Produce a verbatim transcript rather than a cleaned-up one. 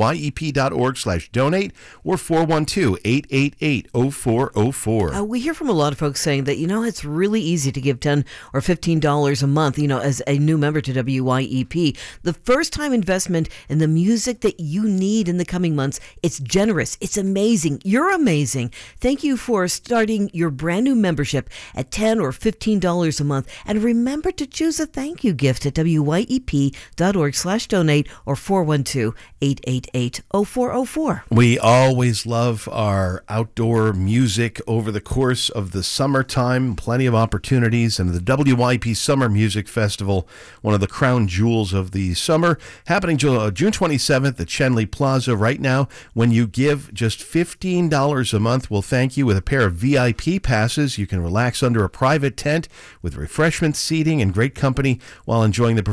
Y E P dot org slash donate or four one two, eight eight eight, oh four oh four. Uh, we hear from a lot of folks saying that, you know, it's really easy to give ten or fifteen dollars a month, you know, as a new member to W Y E P. The first time investment in the music that you need in the coming months, it's generous. It's amazing. You're amazing. Thank you for starting your brand new membership at ten or fifteen dollars a month. And remember to choose a thank you gift at W Y E P dot org slash donate or four one two, eight eight eight, oh four oh four. We always love our outdoor music over the course of the summertime. Plenty of opportunities, and the W Y E P Summer Music Festival, one of the crown jewels of the summer, happening June twenty-seventh at Schenley Plaza. Right now, when you give just fifteen dollars a month, we'll thank you with a pair of V I P passes. You can relax under a private tent with refreshment seating and great company while enjoying the